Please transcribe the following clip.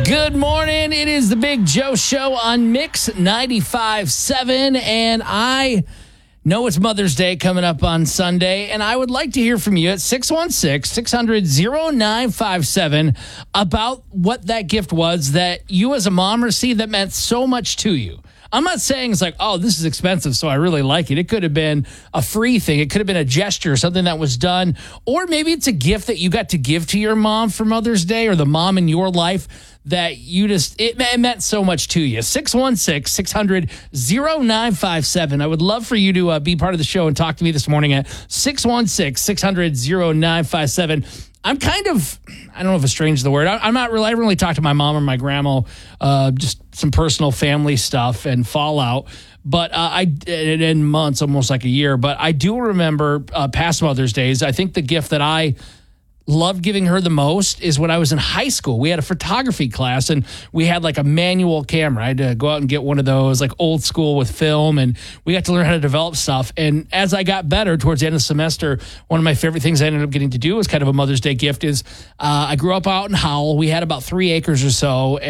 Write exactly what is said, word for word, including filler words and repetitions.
Good morning. It is the Big Joe Show on Mix ninety-five point seven, and I know it's Mother's Day coming up on Sunday, and I would like to hear from you at six one six, six hundred, oh nine five seven about what that gift was that you as a mom received that meant so much to you. I'm not saying it's like, oh, this is expensive, so I really like it. It could have been a free thing. It could have been a gesture, something that was done. Or maybe it's a gift that you got to give to your mom for Mother's Day, or the mom in your life that you just, it, it meant so much to you. six one six, six hundred, oh nine five seven. I would love for you to uh, be part of the show and talk to me this morning at six one six, six hundred, oh nine five seven. I'm kind of, I don't know if it's strange the word. I, I'm not really, I haven't really talked to my mom or my grandma, uh, just some personal family stuff and fallout. But uh, I, in months, almost like a year. But I do remember uh, past Mother's Days. I think the gift that I loved giving her the most is when I was in high school. We had a photography class, and we had like a manual camera. I had to go out and get one of those, like old school with film, and we got to learn how to develop stuff. And as I got better towards the end of the semester, one of my favorite things I ended up getting to do as kind of a Mother's Day gift is uh, I grew up out in Howell. We had about three acres or so,